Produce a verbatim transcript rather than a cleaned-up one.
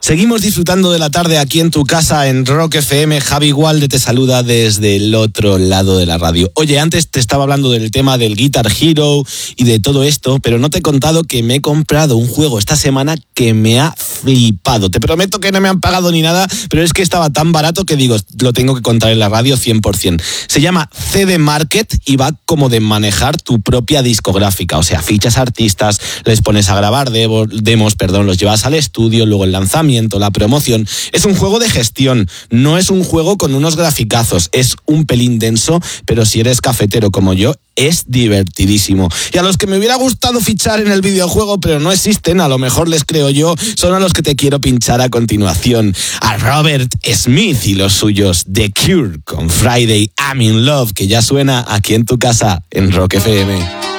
Seguimos disfrutando de la tarde aquí en tu casa en Rock F M. Javi Gualde te saluda desde el otro lado de la radio. Oye, antes te estaba hablando del tema del Guitar Hero y de todo esto, pero no te he contado que me he comprado un juego esta semana que me ha flipado. Te prometo que no me han pagado ni nada, pero es que estaba tan barato que digo, lo tengo que contar en la radio cien por ciento. Se llama C D Market y va como de manejar tu propia discográfica. O sea, fichas artistas, les pones a grabar demo, demos, perdón, los llevas al estudio, luego el lanzamiento, la promoción. Es un juego de gestión, no es un juego con unos graficazos, es un pelín denso, pero si eres cafetero como yo, es divertidísimo. Y a los que me hubiera gustado fichar en el videojuego, pero no existen, a lo mejor les creo yo, son a los que te quiero pinchar a continuación. A Robert Smith y los suyos, The Cure, con Friday I'm in Love, que ya suena aquí en tu casa, en Rock F M.